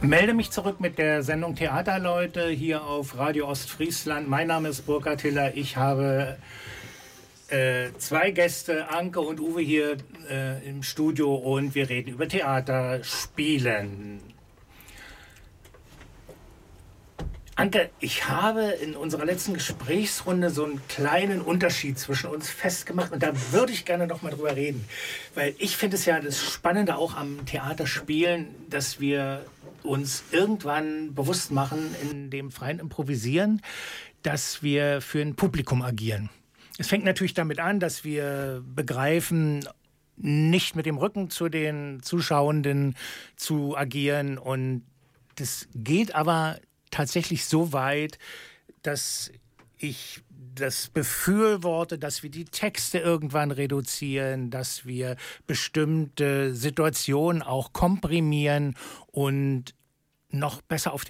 Melde mich zurück mit der Sendung Theaterleute hier auf Radio Ostfriesland. Mein Name ist Burkhard Hiller. Ich habe zwei Gäste, Anke und Uwe, hier im Studio und wir reden über Theaterspielen. Anke, ich habe in unserer letzten Gesprächsrunde so einen kleinen Unterschied zwischen uns festgemacht und da würde ich gerne noch mal drüber reden. Weil ich finde es ja das Spannende auch am Theaterspielen, dass wir uns irgendwann bewusst machen in dem freien Improvisieren, dass wir für ein Publikum agieren. Es fängt natürlich damit an, dass wir begreifen, nicht mit dem Rücken zu den Zuschauenden zu agieren, und das geht aber tatsächlich so weit, dass ich das befürworte, dass wir die Texte irgendwann reduzieren, dass wir bestimmte Situationen auch komprimieren und noch besser auf